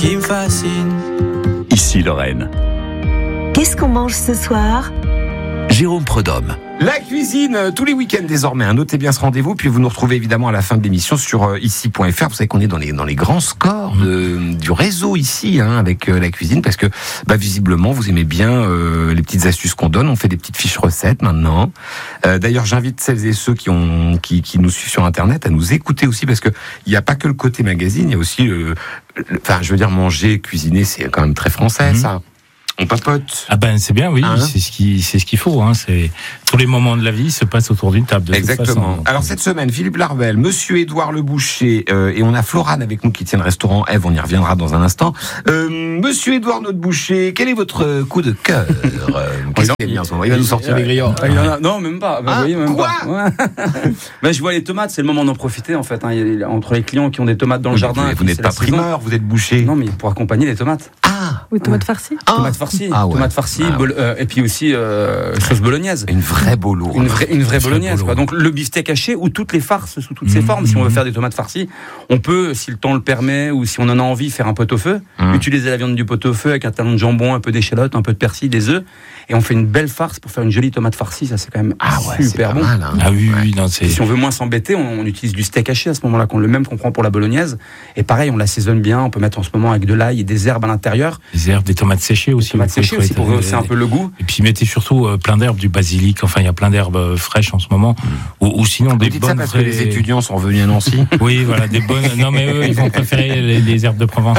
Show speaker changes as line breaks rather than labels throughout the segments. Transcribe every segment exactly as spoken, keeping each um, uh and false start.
qui me fascine.
Ici Lorraine.
Qu'est-ce qu'on mange ce soir ?
Jérôme Prudhomme.
La cuisine, euh, tous les week-ends désormais. Notez bien ce rendez-vous, puis vous nous retrouvez évidemment à la fin de l'émission sur euh, ici point f r. Vous savez qu'on est dans les dans les grands scores de, du réseau ici, hein, avec euh, la cuisine, parce que bah, visiblement vous aimez bien euh, les petites astuces qu'on donne. On fait des petites fiches recettes maintenant. Euh, d'ailleurs, j'invite celles et ceux qui ont qui, qui nous suivent sur Internet à nous écouter aussi, parce que il n'y a pas que le côté magazine, il y a aussi, le, le, enfin, je veux dire, manger, cuisiner, c'est quand même très français, mmh. ça. On papote.
Ah ben c'est bien, oui, hein, c'est ce qui c'est ce qu'il faut. Hein, c'est tous les moments de la vie se passent autour d'une table. De
Exactement.
Toute façon.
Alors cette semaine, Philippe Larvel, Monsieur Édouard Le Boucher, euh, et on a Florane avec nous qui tient le restaurant Ève. On y reviendra dans un instant. Euh, Monsieur Édouard Le Boucher, quel est votre coup de cœur euh, Qu'est-ce qu'il y a bien en ce moment ? Il va nous sortir les grillons.
Il y en a, non, même pas. Bah,
ah,
vous voyez, même
quoi
pas. Ouais. Ben, je vois les tomates, c'est le moment d'en profiter en fait. Hein. Il y a, entre les clients qui ont des tomates dans le
oui,
jardin.
Vous, vous n'êtes pas primeur, vous êtes boucher.
Non, mais pour accompagner les tomates.
Ah,
oui, tomates farcies.
Ah.
Tomates farcies,
ah, ouais.
tomates farcies,
ah, ouais.
bol- euh, et puis aussi euh, sauce bolognaise.
Une vraie bolo.
Une vraie, une vraie
Une
bolognaise.
vraie
Quoi. Donc le beefsteak haché ou toutes les farces sous toutes ses
mmh,
formes. Si on veut
mmh.
faire des tomates farcies, on peut, si le temps le permet ou si on en a envie, faire un pot-au-feu.
Mmh.
Utiliser la viande du pot-au-feu avec un talon de jambon, un peu d'échalote, un peu de persil, des œufs, et on fait une belle farce pour faire une jolie tomate farcie. Ça c'est quand même
Ah ouais,
super
c'est
bon.
pas mal, hein.
Ah oui,
Ouais.
oui, non, c'est.
Et si on veut moins s'embêter, on, on utilise du steak haché à ce moment-là, qu'on le même qu'on prend pour la bolognaise. Et pareil, on l'assaisonne bien. On peut mettre en ce moment avec de l'ail et des herbes à l'intérieur.
Des herbes, des tomates séchées aussi.
Des tomates
vous pouvez
séchées aussi pour
trouver-
rehausser un peu le goût.
Et puis mettez surtout euh, plein d'herbes, du basilic. Enfin, il y a plein d'herbes euh, fraîches en ce moment. Ou, ou sinon
Vous
des
dites ça
bonnes.
parce
vraies-
que les étudiants sont revenus à Nancy.
Oui, voilà, des bonnes. Non, mais eux, ils vont préférer les, les herbes de Provence.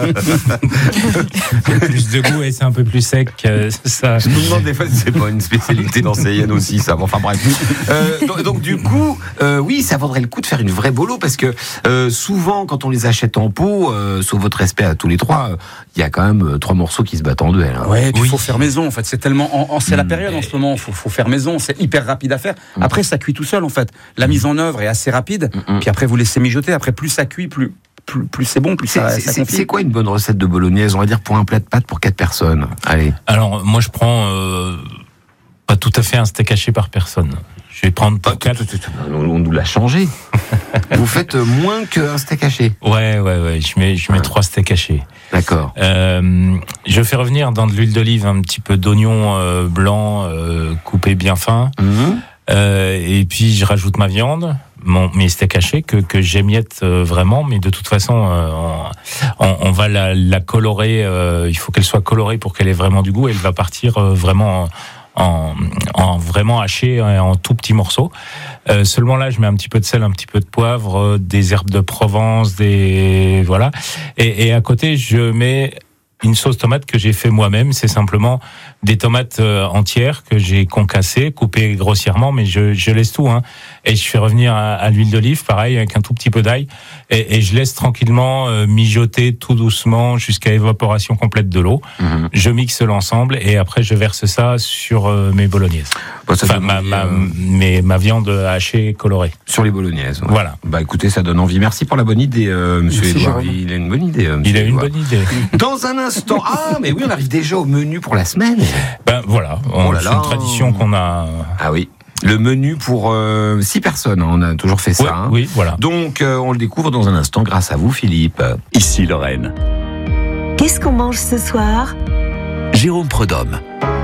Plus de goût et c'est un peu plus sec. euh, ça.
Je me demande des fois si c'est pas une spécialité d'ancienne aussi, ça. Bon, enfin bref. Euh, donc, donc du coup, euh, oui, ça vaudrait le coup de faire une vraie bolo parce que euh, souvent, quand on les achète en pot, euh, sauf votre respect à tous les trois, il euh, y a quand même euh, trois morceaux qui se battent en duel. Hein.
Ouais, il
Oui.
faut faire maison en fait. C'est tellement, en, en, c'est la
Mmh.
période en ce moment. Faut, faut faire maison. C'est hyper rapide à faire. Après, ça cuit tout seul en fait. La mise en œuvre est assez rapide.
Mmh.
Puis après, vous laissez mijoter. Après, plus ça cuit, plus plus, plus c'est bon, plus
C'est,
ça,
c'est,
ça
c'est,
confie.
c'est quoi une bonne recette de bolognaise? On va dire pour un plat de pâtes pour quatre personnes. Allez.
Alors, moi, je prends euh, pas tout à fait un steak haché par personne. Je vais prendre pour quatre.
On, on nous l'a changé. Vous faites moins qu'un steak haché.
Ouais, ouais, ouais. Je mets, je mets
Ouais.
trois steaks hachés.
D'accord.
Euh, je fais revenir dans de l'huile d'olive un petit peu d'oignon euh, blanc euh, coupé bien fin.
Mmh.
Euh, et puis je rajoute ma viande, mon, mes steaks hachés que, que j'émiette euh, vraiment, mais de toute façon euh, on, on, on va la, la colorer. Euh, il faut qu'elle soit colorée pour qu'elle ait vraiment du goût. Elle va partir euh, vraiment en, en, en vraiment hachée en tout petits morceaux. Euh, seulement là, je mets un petit peu de sel, un petit peu de poivre, euh, des herbes de Provence, des voilà. Et, et à côté, je mets une sauce tomate que j'ai fait moi-même. C'est simplement des tomates euh, entières que j'ai concassées, coupées grossièrement, mais je, je laisse tout, hein. Et je fais revenir à, à l'huile d'olive, pareil, avec un tout petit peu d'ail, et, et je laisse tranquillement euh, mijoter tout doucement jusqu'à évaporation complète de l'eau. Mmh. Je mixe l'ensemble et après je verse ça sur euh, mes bolognaises.
Bon, ça
enfin,
donne
ma,
envie,
ma,
euh,
mes, ma viande hachée colorée.
Sur les bolognaises. Ouais.
Voilà.
Bah écoutez, ça donne envie. Merci pour la bonne idée, euh, Monsieur
Merci,
Édouard.
Jérôme.
Il a une bonne idée. Euh,
Il a une
Édouard.
bonne idée.
Dans un instant. Ah, mais oui, on arrive déjà au menu pour la semaine.
Ben voilà, on,
Oh là
c'est
là.
une tradition qu'on a.
Ah oui. Le menu pour euh, six personnes. On a toujours fait ça.
Ouais,
hein.
oui, voilà.
Donc, euh, on le découvre dans un instant grâce à vous, Philippe.
Ici Lorraine.
Qu'est-ce qu'on mange ce soir ?
Jérôme Prudhomme.